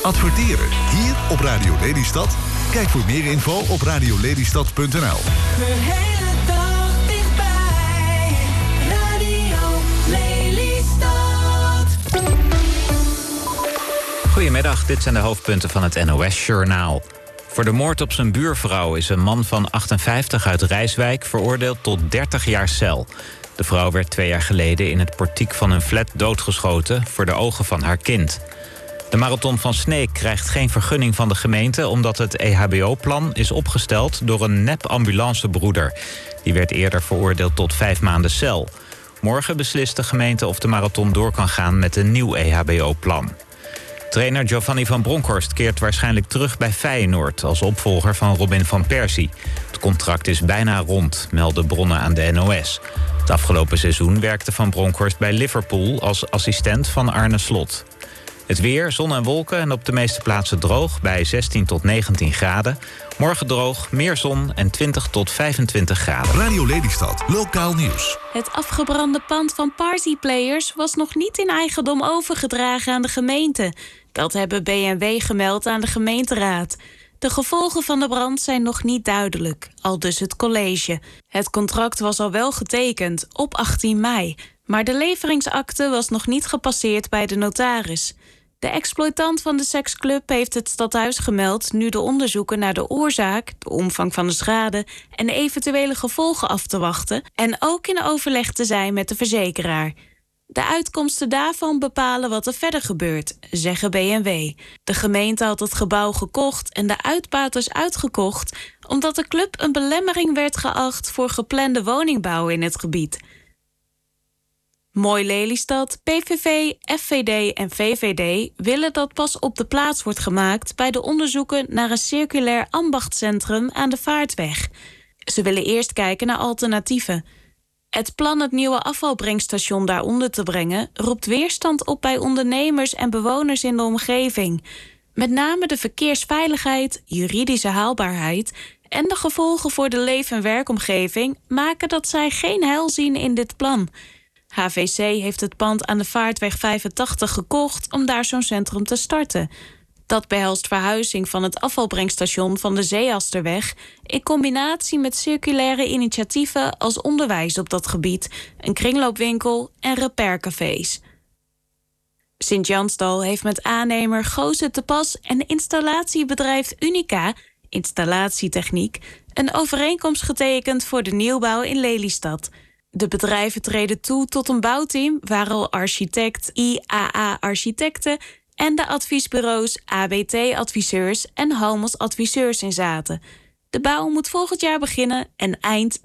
Adverteren hier op Radio Lelystad? Kijk voor meer info op radiolelystad.nl. De hele dag dichtbij. Radio Lelystad. Goedemiddag, dit zijn de hoofdpunten van het NOS-journaal. Voor de moord op zijn buurvrouw is een man van 58 uit Rijswijk veroordeeld tot 30 jaar cel. De vrouw werd 2 jaar geleden in het portiek van een flat doodgeschoten voor de ogen van haar kind. De marathon van Sneek krijgt geen vergunning van de gemeente omdat het EHBO-plan is opgesteld door een nep-ambulancebroeder. Die werd eerder veroordeeld tot 5 maanden cel. Morgen beslist de gemeente of de marathon door kan gaan met een nieuw EHBO-plan. Trainer Giovanni van Bronckhorst keert waarschijnlijk terug bij Feyenoord als opvolger van Robin van Persie. Het contract is bijna rond, melden bronnen aan de NOS. Het afgelopen seizoen werkte Van Bronckhorst bij Liverpool als assistent van Arne Slot. Het weer, zon en wolken en op de meeste plaatsen droog bij 16 tot 19 graden. Morgen droog, meer zon en 20 tot 25 graden. Radio Lelystad, lokaal nieuws. Het afgebrande pand van Partyplayers was nog niet in eigendom overgedragen aan de gemeente. Dat hebben B&W gemeld aan de gemeenteraad. De gevolgen van de brand zijn nog niet duidelijk, aldus het college. Het contract was al wel getekend op 18 mei... maar de leveringsakte was nog niet gepasseerd bij de notaris. De exploitant van de seksclub heeft het stadhuis gemeld nu de onderzoeken naar de oorzaak, de omvang van de schade en eventuele gevolgen af te wachten en ook in overleg te zijn met de verzekeraar. De uitkomsten daarvan bepalen wat er verder gebeurt, zeggen B&W. De gemeente had het gebouw gekocht en de uitbaters uitgekocht omdat de club een belemmering werd geacht voor geplande woningbouw in het gebied. Mooi Lelystad, PVV, FVD en VVD willen dat pas op de plaats wordt gemaakt bij de onderzoeken naar een circulair ambachtscentrum aan de Vaartweg. Ze willen eerst kijken naar alternatieven. Het plan het nieuwe afvalbrengstation daaronder te brengen roept weerstand op bij ondernemers en bewoners in de omgeving. Met name de verkeersveiligheid, juridische haalbaarheid en de gevolgen voor de leef- en werkomgeving maken dat zij geen heil zien in dit plan. HVC heeft het pand aan de Vaartweg 85 gekocht om daar zo'n centrum te starten. Dat behelst verhuizing van het afvalbrengstation van de Zeeasterweg in combinatie met circulaire initiatieven als onderwijs op dat gebied, een kringloopwinkel en repaircafés. Sint-Jansdal heeft met aannemer Goze te Pas en installatiebedrijf Unica, installatietechniek, een overeenkomst getekend voor de nieuwbouw in Lelystad. De bedrijven treden toe tot een bouwteam waar al architect IAA Architecten en de adviesbureaus ABT Adviseurs en Halmos Adviseurs in zaten. De bouw moet volgend jaar beginnen en eind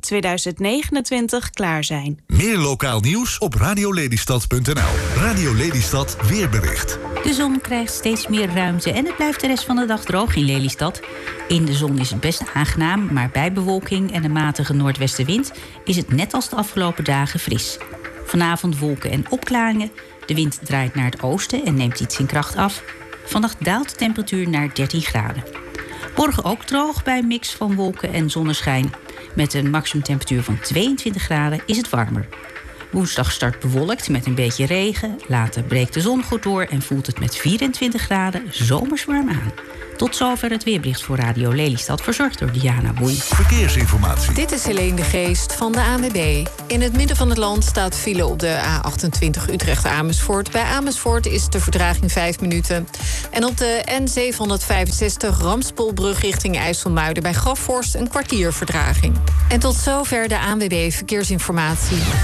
2029 klaar zijn. Meer lokaal nieuws op radiolelystad.nl. Radio Lelystad weerbericht. De zon krijgt steeds meer ruimte en het blijft de rest van de dag droog in Lelystad. In de zon is het best aangenaam, maar bij bewolking en een matige noordwestenwind is het net als de afgelopen dagen fris. Vanavond wolken en opklaringen. De wind draait naar het oosten en neemt iets in kracht af. Vannacht daalt de temperatuur naar 13 graden. Morgen ook droog bij een mix van wolken en zonneschijn. Met een maximumtemperatuur van 22 graden is het warmer. Woensdag start bewolkt met een beetje regen. Later breekt de zon goed door en voelt het met 24 graden zomers warm aan. Tot zover het weerbericht voor Radio Lelystad, verzorgd door Diana Boei. Verkeersinformatie. Dit is Helene de Geest van de ANWB. In het midden van het land staat file op de A28 Utrecht-Amersfoort. Bij Amersfoort is de vertraging 5 minuten. En op de N765 Ramspolbrug richting IJsselmuiden bij Grafvorst een kwartier vertraging. En tot zover de ANWB Verkeersinformatie.